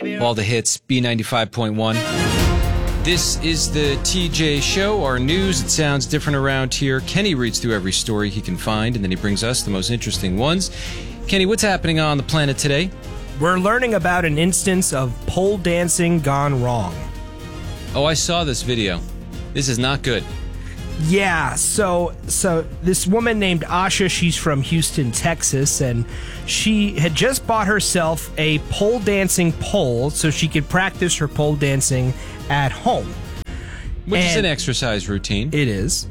All the hits, B95.1. This is the TJ Show, our news. It sounds different around here. Kenny reads through every story he can find, and then he brings us the most interesting ones. Kenny, what's happening on the planet today? We're learning about an instance of pole dancing gone wrong. Oh, I saw this video. This is not good. Yeah, so this woman named Asha, she's from Houston, Texas, and she had just bought herself a pole dancing pole so she could practice her pole dancing at home. Which is an exercise routine. It is.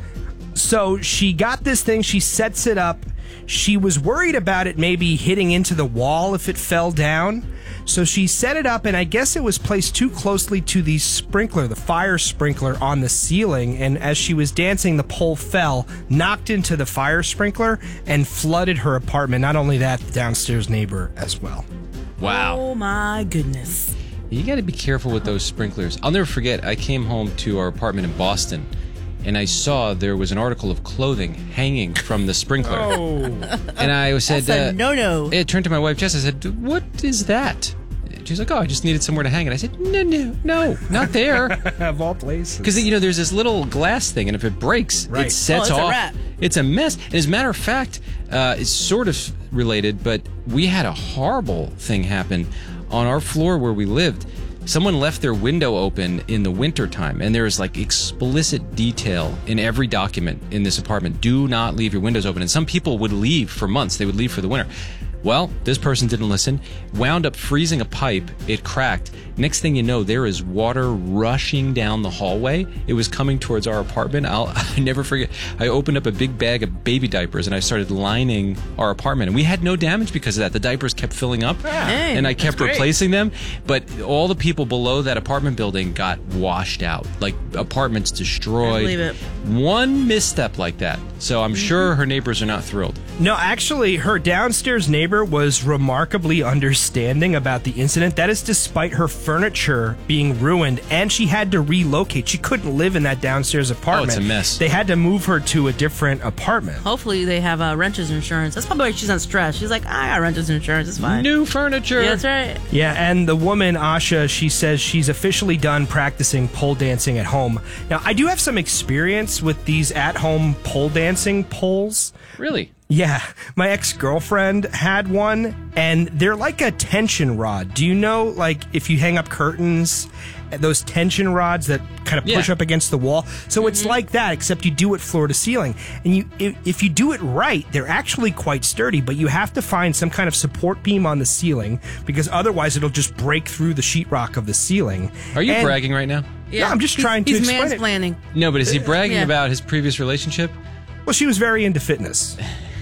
So she got this thing, she sets it up. She was worried about it maybe hitting into the wall if it fell down. So she set it up, and I guess it was placed too closely to the sprinkler, the fire sprinkler on the ceiling. And as she was dancing, the pole fell, knocked into the fire sprinkler, and flooded her apartment. Not only that, the downstairs neighbor as well. Wow. Oh, my goodness. You got to be careful with those sprinklers. I'll never forget, I came home to our apartment in Boston, and I saw there was an article of clothing hanging from the sprinkler. Oh. And I said, That's a no-no. I turned to my wife, Jess, I said, what is that? She's like, oh, I just needed somewhere to hang it. I said, no, not there. Of all places. Because, there's this little glass thing, and if it breaks, Right. it sets it's off. a wrap. It's a mess. And as a matter of fact, it's sort of related, but we had a horrible thing happen on our floor where we lived. Someone left their window open in the wintertime, and there is explicit detail in every document in this apartment. Do not leave your windows open. And some people would leave for months. They would leave for the winter. Well, this person didn't listen, wound up freezing a pipe. It cracked. Next thing you know, there is water rushing down the hallway. It was coming towards our apartment. I never forget. I opened up a big bag of baby diapers, and I started lining our apartment. And we had no damage because of that. The diapers kept filling up, and I kept replacing them. But all the people below that apartment building got washed out, apartments destroyed. I believe it. One misstep like that. So I'm sure her neighbors are not thrilled. No, actually, her downstairs neighbor was remarkably understanding about the incident. That is despite her furniture being ruined, and she had to relocate. She couldn't live in that downstairs apartment. Oh, it's a mess. They had to move her to a different apartment. Hopefully they have renter's insurance. That's probably why she's not stressed. She's like, I got renter's insurance. It's fine. New furniture. Yeah, that's right. Yeah, and the woman, Asha, she says she's officially done practicing pole dancing at home. Now, I do have some experience with these at-home pole dancing poles. Really? Yeah, my ex-girlfriend had one, and they're like a tension rod. Do you know, if you hang up curtains, those tension rods that kind of push up against the wall? So it's like that, except you do it floor to ceiling. And if you do it right, they're actually quite sturdy, but you have to find some kind of support beam on the ceiling, because otherwise it'll just break through the sheetrock of the ceiling. Are you bragging right now? Yeah, I'm just trying to explain He's it. mansplaining. No, but is he bragging about his previous relationship? Well, she was very into fitness.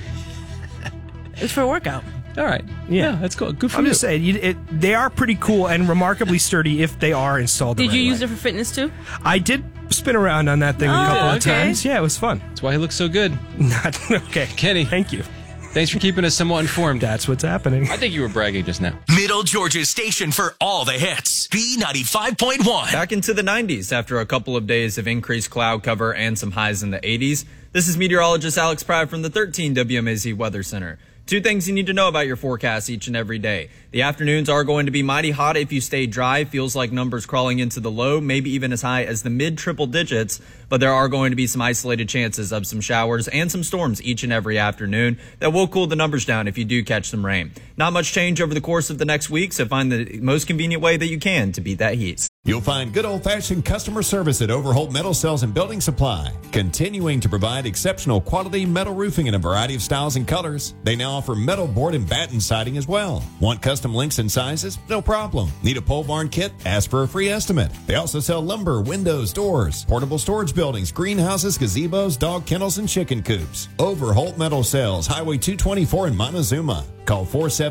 It's for a workout. All right. Yeah, that's cool. Good for I'm you. just saying, they are pretty cool and remarkably sturdy if they are installed the Did right you use way. it for fitness too? I did spin around on that thing a couple of okay. times. Yeah, it was fun. That's why he looks so good. Not okay. Kenny. Thank you. Thanks for keeping us somewhat informed. That's what's happening. I think you were bragging just now. Middle Georgia's station for all the hits. B95.1. Back into the 90s after a couple of days of increased cloud cover and some highs in the 80s. This is meteorologist Alex Pratt from the 13 WMAZ Weather Center. Two things you need to know about your forecast each and every day. The afternoons are going to be mighty hot if you stay dry. Feels like numbers crawling into the low, maybe even as high as the mid triple digits. But there are going to be some isolated chances of some showers and some storms each and every afternoon that will cool the numbers down if you do catch some rain. Not much change over the course of the next week, so find the most convenient way that you can to beat that heat. You'll find good old-fashioned customer service at Overholt Metal Sales and Building Supply, continuing to provide exceptional quality metal roofing in a variety of styles and colors. They now offer metal board and batten siding as well. Want custom lengths and sizes? No problem. Need a pole barn kit? Ask for a free estimate. They also sell lumber, windows, doors, portable storage buildings, greenhouses, gazebos, dog kennels, and chicken coops. Overholt Metal Sales, Highway 224 in Montezuma. Call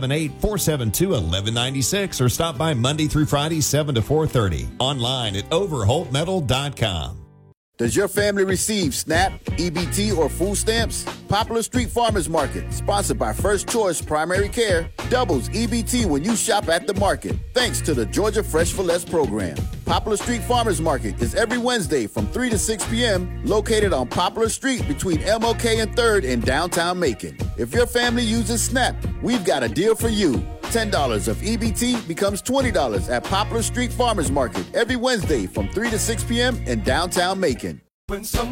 478-472-1196 or stop by Monday through Friday, 7 to 4:30. Online at overholtmetal.com. Does your family receive SNAP, EBT, or food stamps? Poplar Street Farmers Market, sponsored by First Choice Primary Care, doubles EBT when you shop at the market, thanks to the Georgia Fresh for Less program. Poplar Street Farmers Market is every Wednesday from 3 to 6 p.m., located on Poplar Street between MLK and 3rd in downtown Macon. If your family uses SNAP, we've got a deal for you. $10 of EBT becomes $20 at Poplar Street Farmers Market every Wednesday from 3 to 6 p.m. in downtown Macon.